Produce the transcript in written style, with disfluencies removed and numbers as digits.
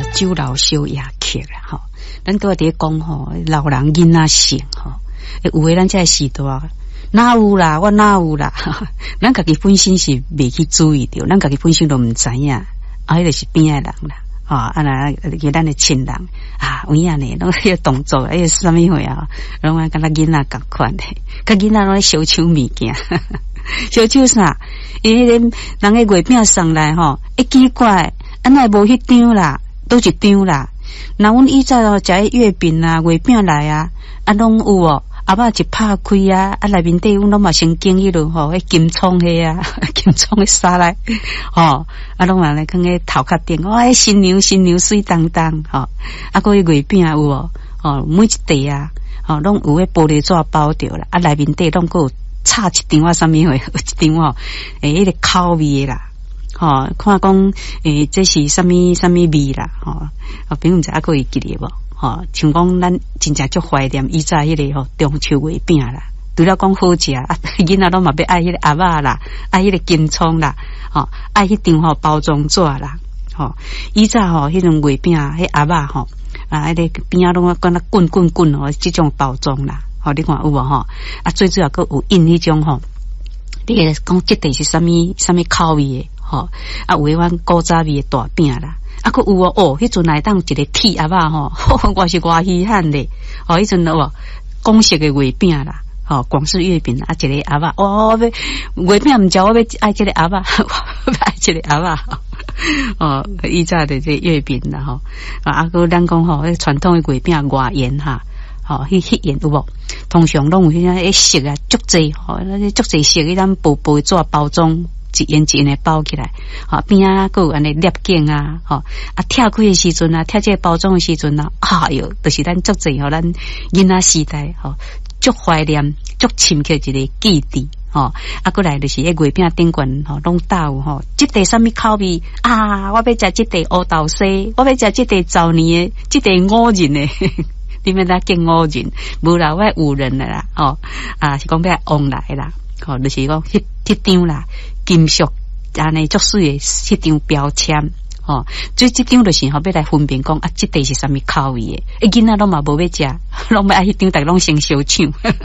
酒老少也客啦吼。咱都伫讲吼，老人囡仔性吼，有诶咱才时代哪有啦，我哪有啦，咱家己本身是未去注意到，咱家己本身都毋知影，迄个是边诶人啦。那给咱的亲人有影呢，拢迄个动作，迄个啥物货啊，拢敢若囡仔共款诶，甲囡仔拢小抢物件，小抢啥？因为人个月饼送来吼，奇怪，安奈无迄张啦，都一张啦。那阮以前食迄月饼啊、月饼来啊，拢有哦。阿爸一拍开啊，内面底阮拢嘛先经迄落吼，迄金葱迄啊，金葱迄沙来，拢嘛来放喺头壳顶，新娘水当当，个月饼有哦，每一地啊，拢有迄玻璃纸包着啦，内面底拢有插一张啊，啥物货，有一张哦，迄个口味啦，看讲这是啥物味啦，朋友毋知个会记得无？像讲咱真正足怀念以前迄个中秋月饼啦，除了讲好食，囡仔拢嘛要爱迄个鸭肉啦，爱迄个金葱啦，爱迄张包装纸啦，以前迄种月饼，迄鸭肉迄个边仔拢敢若滚即种包装啦，你看有无最主要佫有印迄种你个讲即地是啥物口味的有诶阮古早味的大饼啦。佫有迄阵来当一个铁鸭肉我是偌稀罕咧，迄阵公式的月饼啦，广式月饼一个鸭肉，月饼毋食，我要爱这个鸭肉，我要爱这个鸭肉，以前的这月饼啦佫咱讲迄传统的月饼外沿迄沿有无？通常拢有迄色啊，足济那些足济色，迄咱薄纸包装。一沿一沿的包起来，边啊，佫有安尼粒镜啊，拆开的时阵啊，拆这个包装的时阵啊，就是咱足济咱囡仔时代足怀念、足深刻一个记忆佫来就是迄月饼顶悬拢搭有即地啥物口味啊？我要食即地乌豆丝，我要食即地枣年的，即地五仁的，你们哪见五仁？无啦，我有人啦是讲要往来啦，就是讲迄张啦。金属安尼足水诶，迄张标签所以即张就是要来分辨讲即地是啥物口味诶，囡仔拢嘛无要食，拢要爱迄张，逐个拢先小抢。